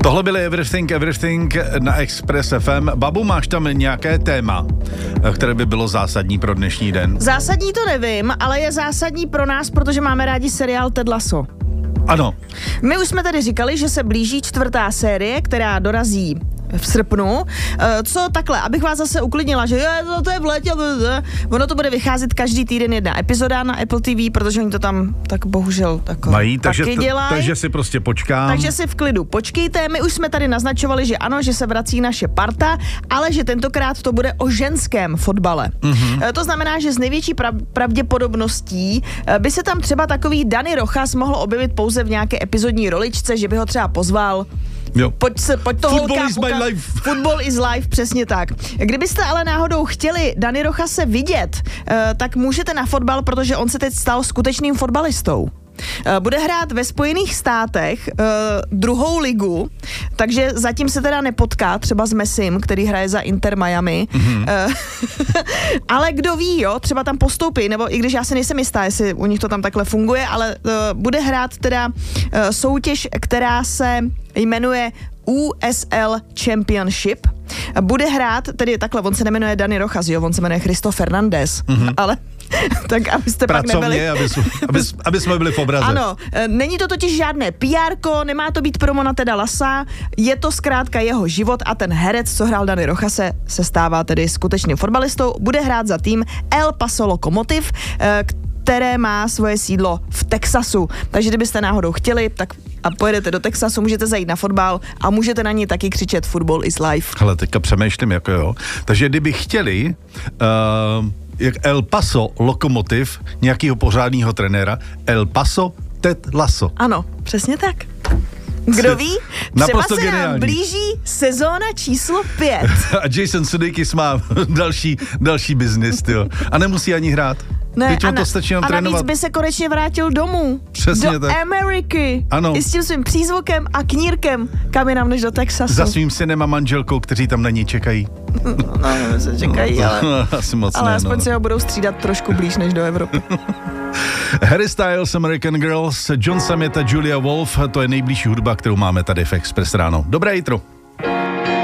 Tohle byly Everything na Express FM. Babu, máš tam nějaké téma, které by bylo zásadní pro dnešní den? Zásadní to nevím, ale je zásadní pro nás, protože máme rádi seriál Ted Lasso. Ano. My už jsme tady říkali, že se blíží 4. série, která dorazí v srpnu. Co takhle, abych vás zase uklidnila, že to je v létě, ono to bude vycházet každý týden jedna epizoda na Apple TV, protože oni to tam tak bohužel mají, taky dělají. Takže si prostě počkám. Takže si v klidu počkejte, my už jsme tady naznačovali, že ano, že se vrací naše parta, ale že tentokrát to bude o ženském fotbale. Mm-hmm. To znamená, že s největší pravděpodobností by se tam třeba takový Dani Rojas mohl objevit pouze v nějaké epizodní roličce, že by ho třeba pozval. Jo. Pojď to Football is my life. Football is life, přesně tak. Kdybyste ale náhodou chtěli Dani Rojase vidět, tak můžete na fotbal, protože on se teď stal skutečným fotbalistou. Bude hrát ve Spojených státech druhou ligu, takže zatím se teda nepotká třeba s Messim, který hraje za Inter Miami. Mm-hmm. Ale kdo ví, jo, třeba tam postoupí, nebo i když já se nejsem jistá, jestli u nich to tam takhle funguje, ale bude hrát teda soutěž, která se jmenuje USL Championship. Bude hrát, tedy takhle, on se nemenuje Dani Rojas, jo, on se jmenuje Christo Fernandez, ale tak abyste pracovně, pak nebyli... aby jsme byli v obraze. Ano, není to totiž žádné PR-ko, nemá to být promo na Teda Lassa, je to zkrátka jeho život a ten herec, co hrál Dani Rojase, se stává tedy skutečným fotbalistou, bude hrát za tým El Paso Locomotive, které má svoje sídlo v Texasu. Takže kdybyste náhodou chtěli, tak a pojedete do Texasu, můžete zajít na fotbal a můžete na ní taky křičet Football is life. Hele, teďka přemýšlím, jako jo. Takže kdyby chtěli jak El Paso Locomotive, nějakého pořádného trenéra, El Paso Ted Lasso. Ano, přesně tak. Kdo ví? Třeba se nám blíží sezóna číslo 5. A Jason Sudeikis má další biznis, tyjo. A nemusí ani hrát. Ne, a navíc by se konečně vrátil domů. Přesně do tak. Ameriky. Ano. I s tím svým přízvukem a knírkem, kam jinam než do Texasu. Za svým synem a manželkou, kteří tam na ní čekají. No, se čekají, ale... Asi moc ale ne, aspoň se ho budou střídat trošku blíž než do Evropy. Harry Styles, American Girls, John Summit a Julia Wolf, to je nejbližší hudba, kterou máme tady v Express ráno. Dobré jitro.